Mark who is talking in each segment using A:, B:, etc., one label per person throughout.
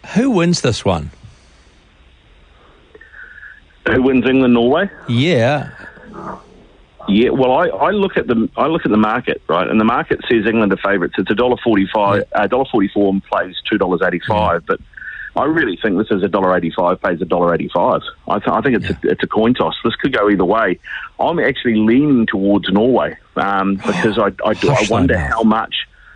A: Who wins this one?
B: Who wins England-Norway?
A: Yeah.
B: Yeah, well, I look at the market, right, and the market says England are favourites. It's $1.45, $1.44 and plays $2.85, but I really think this is $1.85 pays $1.85. I think it's a coin toss. This could go either way. I'm actually leaning towards Norway because I wonder how much.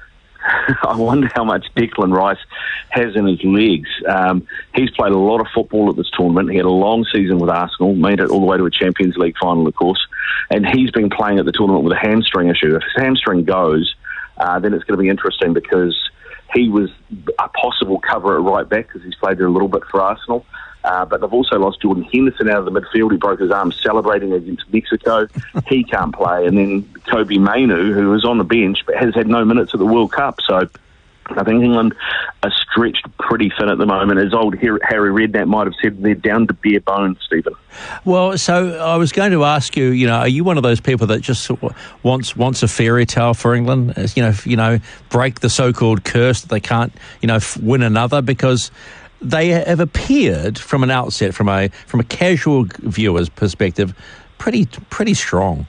B: I wonder how much Declan Rice has in his legs. He's played a lot of football at this tournament. He had a long season with Arsenal, made it all the way to a Champions League final, of course, and he's been playing at the tournament with a hamstring issue. If his hamstring goes, then it's going to be interesting because he was a possible cover at right back because he's played there a little bit for Arsenal. But they've also lost Jordan Henderson out of the midfield. He broke his arm celebrating against Mexico. He can't play. And then Kobe Mainu, who is on the bench but has had no minutes at the World Cup. So I think England are stretched pretty thin at the moment. As old Harry Redknapp might have said, they're down to bare bones, Stephen.
A: Well, so I was going to ask you, are you one of those people that just wants a fairy tale for England? Break the so-called curse that they can't, win another? Because they have appeared from an outset, from a casual viewer's perspective, pretty strong.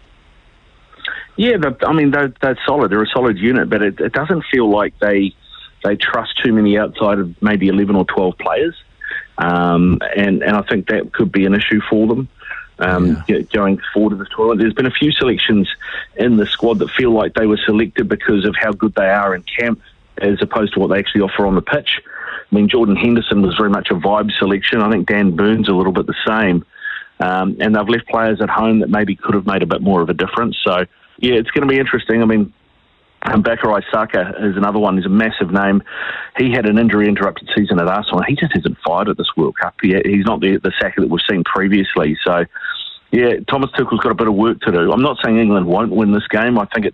B: Yeah, they're solid. They're a solid unit, but it doesn't feel like they trust too many outside of maybe 11 or 12 players, and I think that could be an issue for them going forward to this tournament. There's been a few selections in the squad that feel like they were selected because of how good they are in camp, as opposed to what they actually offer on the pitch. I mean, Jordan Henderson was very much a vibe selection. I think Dan Burns a little bit the same. And they've left players at home that maybe could have made a bit more of a difference. So, yeah, it's going to be interesting. I mean, Bakary Saka is another one. He's a massive name. He had an injury-interrupted season at Arsenal. He just hasn't fired at this World Cup. He's not the Saka that we've seen previously. So, yeah, Thomas Tuchel's got a bit of work to do. I'm not saying England won't win this game. I think it's